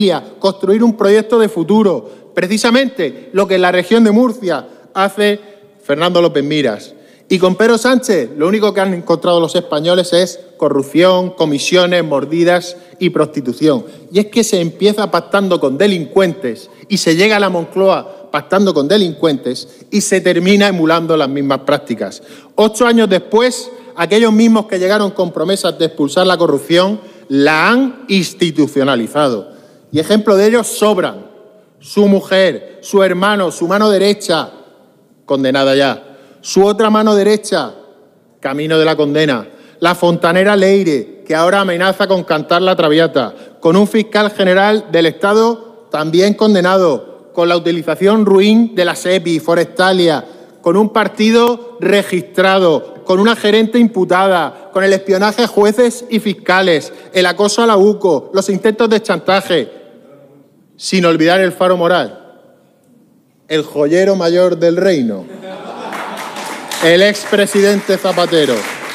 construir un proyecto de futuro, precisamente lo que en la región de Murcia hace Fernando López Miras. Y con Pedro Sánchez lo único que han encontrado los españoles es corrupción, comisiones, mordidas y prostitución. Y es que se empieza pactando con delincuentes y se llega a la Moncloa pactando con delincuentes y se termina emulando las mismas prácticas. 8 años después, aquellos mismos que llegaron con promesas de expulsar la corrupción la han institucionalizado. Y ejemplo de ellos sobran. Su mujer, su hermano, su mano derecha, condenada ya. Su otra mano derecha, camino de la condena. La fontanera Leire, que ahora amenaza con cantar la Traviata. Con un fiscal general del Estado también condenado. Con la utilización ruin de la SEPI, Forestalia. Con un partido registrado. Con una gerente imputada. Con el espionaje a jueces y fiscales. El acoso a la UCO. Los intentos de chantaje. Sin olvidar el Faro Moral. El joyero mayor del reino. El expresidente Zapatero.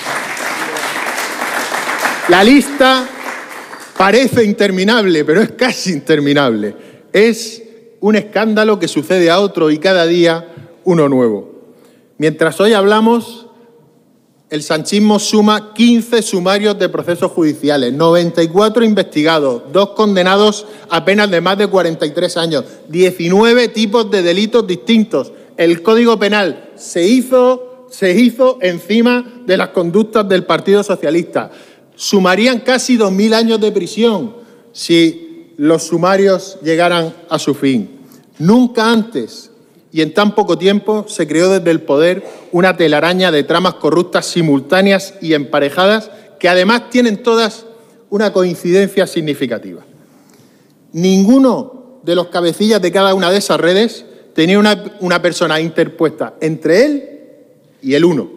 La lista parece interminable, pero es casi interminable. Es un escándalo que sucede a otro y cada día uno nuevo. Mientras hoy hablamos, el sanchismo suma 15 sumarios de procesos judiciales, 94 investigados, 2 condenados a penas de más de 43 años, 19 tipos de delitos distintos. El Código Penal se hizo encima de las conductas del Partido Socialista. Sumarían casi 2.000 años de prisión si los sumarios llegaran a su fin. Nunca antes y en tan poco tiempo se creó desde el poder una telaraña de tramas corruptas simultáneas y emparejadas que además tienen todas una coincidencia significativa. Ninguno de los cabecillas de cada una de esas redes tenía una persona interpuesta entre él y el uno.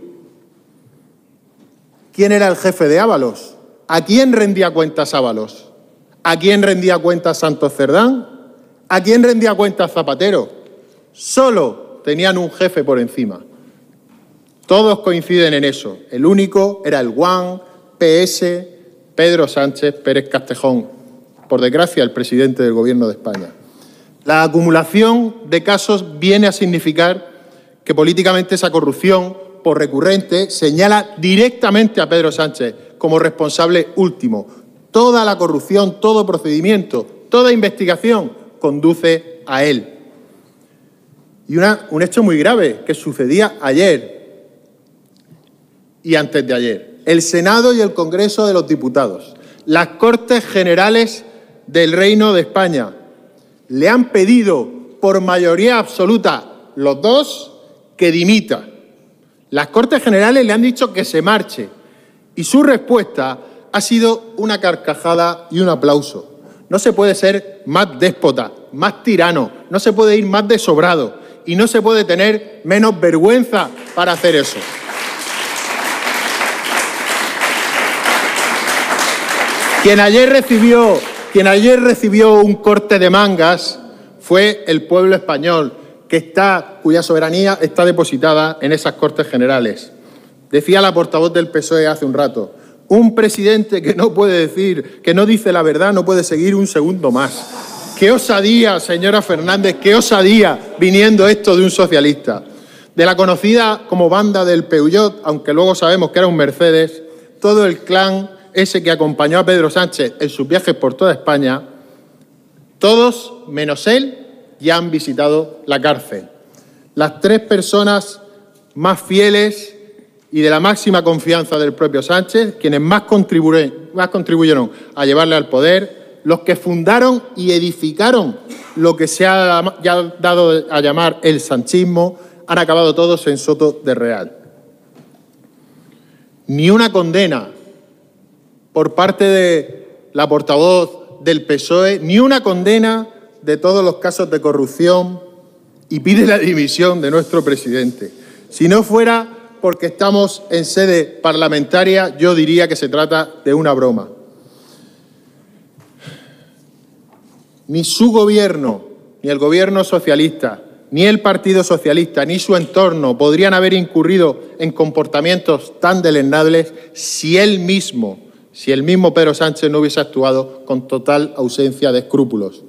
¿Quién era el jefe de Ábalos? ¿A quién rendía cuentas Ábalos? ¿A quién rendía cuentas Santos Cerdán? ¿A quién rendía cuentas Zapatero? Solo tenían un jefe por encima. Todos coinciden en eso. El único era el Guan, PS, Pedro Sánchez Pérez Castejón. Por desgracia, el presidente del Gobierno de España. La acumulación de casos viene a significar que políticamente esa corrupción, por recurrente, señala directamente a Pedro Sánchez como responsable último. Toda la corrupción, todo procedimiento, toda investigación conduce a él. Y un hecho muy grave que sucedía ayer y antes de ayer. El Senado y el Congreso de los Diputados, las Cortes Generales del Reino de España, le han pedido por mayoría absoluta, los dos, que dimita. Las Cortes Generales le han dicho que se marche y su respuesta ha sido una carcajada y un aplauso. No se puede ser más déspota, más tirano, no se puede ir más desobrado y no se puede tener menos vergüenza para hacer eso. Quien ayer recibió un corte de mangas fue el pueblo español, cuya soberanía está depositada en esas Cortes Generales. Decía la portavoz del PSOE hace un rato, un presidente que no puede decir, que no dice la verdad, no puede seguir un segundo más. ¡Qué osadía, señora Fernández, qué osadía viniendo esto de un socialista! De la conocida como banda del Peugeot, aunque luego sabemos que era un Mercedes, todo el clan ese que acompañó a Pedro Sánchez en sus viajes por toda España, todos, menos él, ya han visitado la cárcel. Las 3 personas más fieles y de la máxima confianza del propio Sánchez, quienes más contribuyeron a llevarle al poder, los que fundaron y edificaron lo que se ha ya dado a llamar el sanchismo, han acabado todos en Soto de Real. Ni una condena por parte de la portavoz del PSOE, ni una condena de todos los casos de corrupción y pide la dimisión de nuestro presidente. Si no fuera porque estamos en sede parlamentaria, yo diría que se trata de una broma. Ni su gobierno, ni el gobierno socialista, ni el Partido Socialista, ni su entorno podrían haber incurrido en comportamientos tan deleznables si él mismo si el mismo Pedro Sánchez no hubiese actuado con total ausencia de escrúpulos.